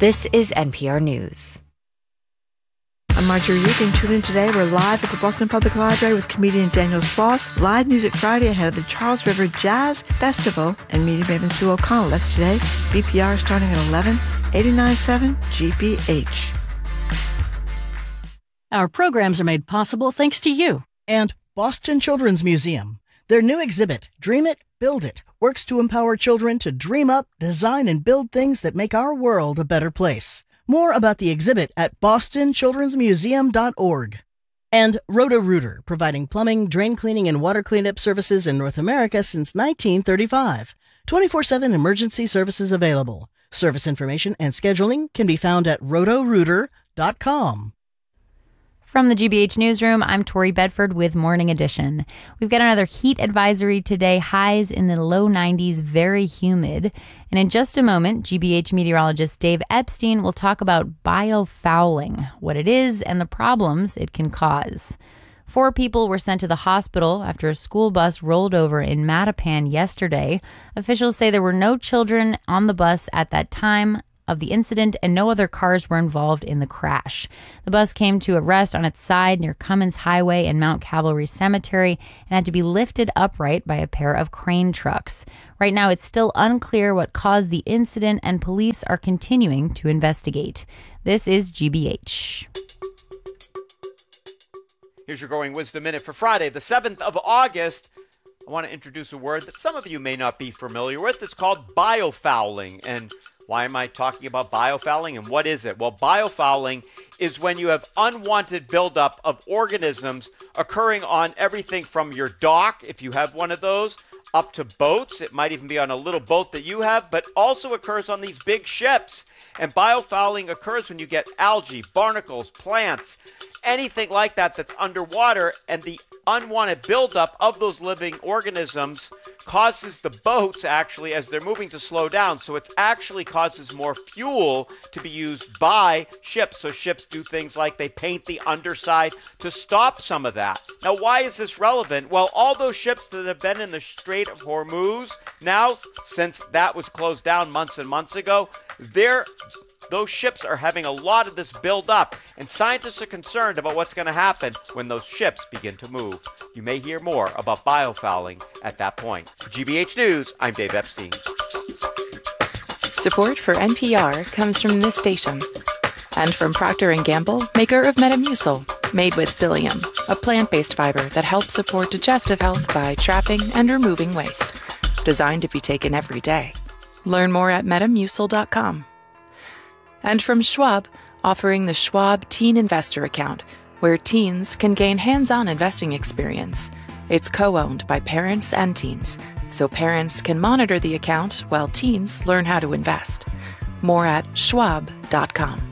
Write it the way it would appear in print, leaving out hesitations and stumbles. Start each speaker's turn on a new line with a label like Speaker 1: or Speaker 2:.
Speaker 1: This is NPR News.
Speaker 2: I'm Marjorie Eugen. Tune in today. We're live at the Brooklyn Public Library with comedian Daniel Sloss. Live Music Friday ahead of the Charles River Jazz Festival and media maven Sue O'Connell. That's today. BPR starting at 11, 89.7 GBH.
Speaker 3: Our programs are made possible thanks to you.
Speaker 4: And Boston Children's Museum. Their new exhibit, Dream It, Build It, works to empower children to dream up, design, and build things that make our world a better place. More about the exhibit at bostonchildrensmuseum.org. And Roto-Rooter, providing plumbing, drain cleaning, and water cleanup services in North America since 1935. 24/7 emergency services available. Service information and scheduling can be found at rotorooter.com.
Speaker 5: From the GBH Newsroom, I'm Tori Bedford with Morning Edition. We've got another heat advisory today, highs in the low 90s, very humid. And in just a moment, GBH meteorologist Dave Epstein will talk about biofouling, what it is and the problems it can cause. 4 people were sent to the hospital after a school bus rolled over in Mattapan yesterday. Officials say there were no children on the bus at that time of the incident, and no other cars were involved in the crash. The bus came to a rest on its side near Cummins Highway and Mount Calvary Cemetery and had to be lifted upright by a pair of crane trucks. Right now, it's still unclear what caused the incident, and police are continuing to investigate. This is GBH.
Speaker 6: Here's your Growing Wisdom Minute for Friday, the 7th of August. I want to introduce a word that some of you may not be familiar with. It's called biofouling. And why am I talking about biofouling, and what is it? Well, biofouling is when you have unwanted buildup of organisms occurring on everything from your dock, if you have one of those, up to boats. It might even be on a little boat that you have, but also occurs on these big ships. And biofouling occurs when you get algae, barnacles, plants, anything like that that's underwater, and the unwanted buildup of those living organisms causes the boats, actually, as they're moving, to slow down. So it actually causes more fuel to be used by ships. So ships do things like they paint the underside to stop some of that. Now, why is this relevant? Well, all those ships that have been in the Strait of Hormuz now, since that was closed down months and months ago, those ships are having a lot of this build up, and scientists are concerned about what's going to happen when those ships begin to move. You may hear more about biofouling at that point. For GBH News, I'm Dave Epstein.
Speaker 7: Support for NPR comes from this station and from Procter & Gamble, maker of Metamucil, made with psyllium, a plant-based fiber that helps support digestive health by trapping and removing waste. Designed to be taken every day. Learn more at Metamucil.com. And from Schwab, offering the Schwab Teen Investor Account, where teens can gain hands-on investing experience. It's co-owned by parents and teens, so parents can monitor the account while teens learn how to invest. More at schwab.com.